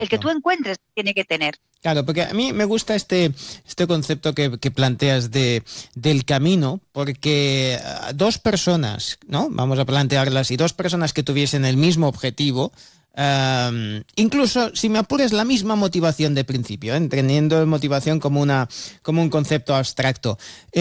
el que tú encuentres tiene que tener. Claro, porque a mí me gusta este concepto que planteas del camino, porque dos personas, ¿no? Vamos a plantearlas, y dos personas que tuviesen el mismo objetivo, incluso si me apuras la misma motivación de principio, entendiendo motivación como un concepto abstracto,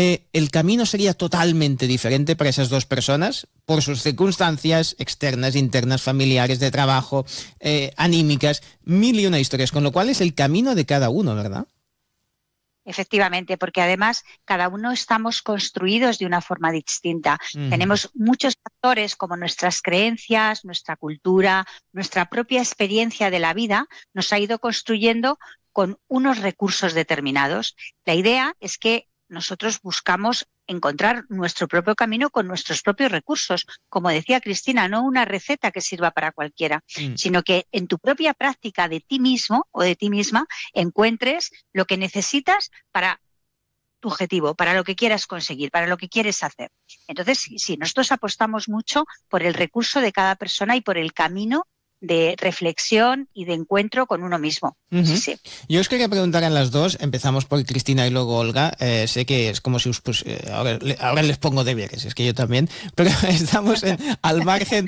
el camino sería totalmente diferente para esas dos personas por sus circunstancias externas, internas, familiares, de trabajo, anímicas, mil y una historias, con lo cual es el camino de cada uno, ¿verdad? Efectivamente, porque además cada uno estamos construidos de una forma distinta. Tenemos muchos factores como nuestras creencias, nuestra cultura, nuestra propia experiencia de la vida, nos ha ido construyendo con unos recursos determinados. La idea es que nosotros buscamos encontrar nuestro propio camino con nuestros propios recursos. Como decía Cristina, no una receta que sirva para cualquiera, sino que en tu propia práctica de ti mismo o de ti misma encuentres lo que necesitas para tu objetivo, para lo que quieras conseguir, para lo que quieres hacer. Entonces, sí, nosotros apostamos mucho por el recurso de cada persona y por el camino de reflexión y de encuentro con uno mismo. Sí. Yo os quería preguntar a las dos, empezamos por Cristina y luego Olga. Sé que es como si os ahora les pongo deberes, es que yo también, pero estamos al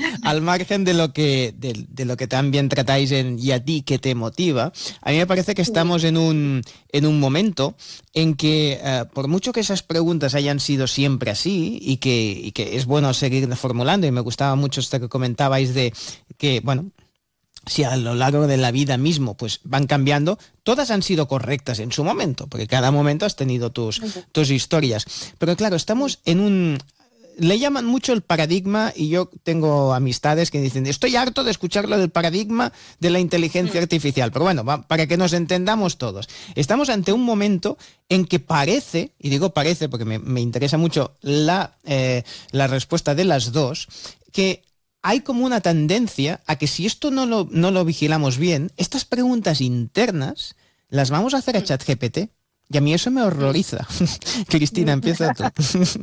margen de lo que también tratáis en Y a ti qué te motiva. A mí me parece que estamos en un momento en que por mucho que esas preguntas hayan sido siempre así y que es bueno seguir formulando, y me gustaba mucho esto que comentabais de que, bueno, si a lo largo de la vida mismo pues van cambiando, todas han sido correctas en su momento, porque cada momento has tenido tus historias. Pero claro, estamos en le llaman mucho el paradigma, y yo tengo amistades que dicen, estoy harto de escuchar lo del paradigma de la inteligencia artificial. Pero bueno, para que nos entendamos todos, estamos ante un momento en que parece, y digo parece porque me interesa mucho la respuesta de las dos, que hay como una tendencia a que si esto no lo vigilamos bien, estas preguntas internas las vamos a hacer a ChatGPT. Y a mí eso me horroriza. Cristina, empieza tú.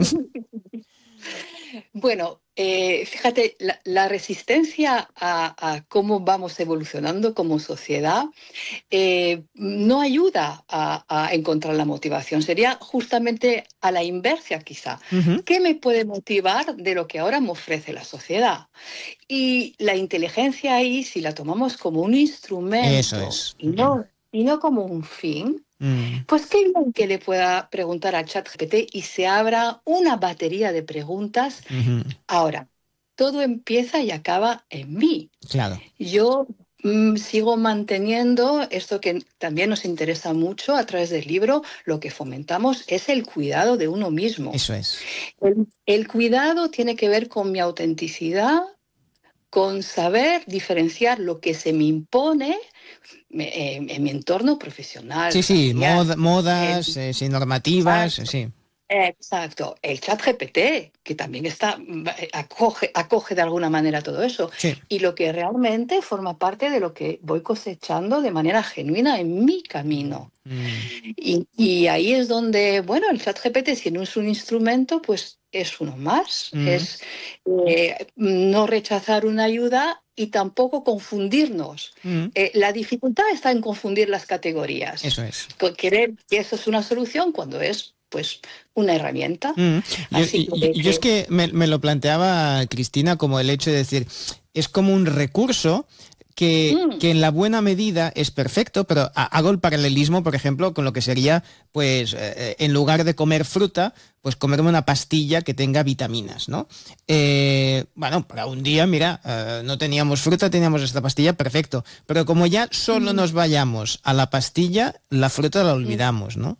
Bueno, fíjate, la resistencia a cómo vamos evolucionando como sociedad no ayuda a encontrar la motivación. Sería justamente a la inversa, quizá. ¿Qué me puede motivar de lo que ahora me ofrece la sociedad? Y la inteligencia ahí, si la tomamos como un instrumento, eso es. y no como un fin, pues qué bien que le pueda preguntar a ChatGPT y se abra una batería de preguntas. Ahora, todo empieza y acaba en mí. Claro. Yo sigo manteniendo esto que también nos interesa mucho a través del libro. Lo que fomentamos es el cuidado de uno mismo. Eso es. El cuidado tiene que ver con mi autenticidad, con saber diferenciar lo que se me impone en mi entorno profesional. Sí, familiar, modas, normativas, exacto, sí. Exacto. El ChatGPT, que también acoge de alguna manera todo eso. Sí. Y lo que realmente forma parte de lo que voy cosechando de manera genuina en mi camino. Y ahí es donde, bueno, el ChatGPT, si no es un instrumento, pues es uno más. Es no rechazar una ayuda y tampoco confundirnos. La dificultad está en confundir las categorías. Eso es. Querer que eso es una solución cuando es, pues, una herramienta. Yo es que me lo planteaba Cristina como el hecho de decir, es como un recurso que en la buena medida es perfecto, pero hago el paralelismo, por ejemplo, con lo que sería, pues, en lugar de comer fruta, pues comerme una pastilla que tenga vitaminas, ¿no? Bueno, para un día, mira, no teníamos fruta, teníamos esta pastilla, perfecto. Pero como ya solo nos vayamos a la pastilla, la fruta la olvidamos, ¿no?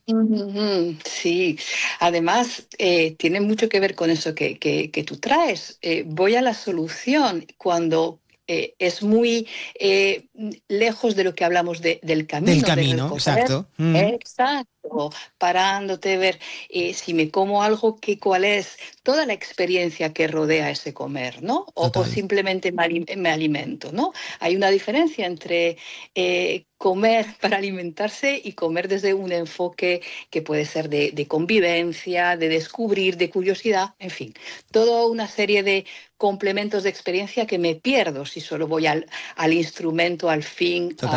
Sí, además tiene mucho que ver con eso que tú traes. Voy a la solución cuando es muy lejos de lo que hablamos del camino. Del camino, exacto. Exacto, parándote, ver si me como algo, cuál es toda la experiencia que rodea ese comer, ¿no? O simplemente me alimento, ¿no? Hay una diferencia entre comer para alimentarse y comer desde un enfoque que puede ser de convivencia, de descubrir, de curiosidad, en fin, toda una serie de complementos de experiencia que me pierdo si solo voy al instrumento, al fin,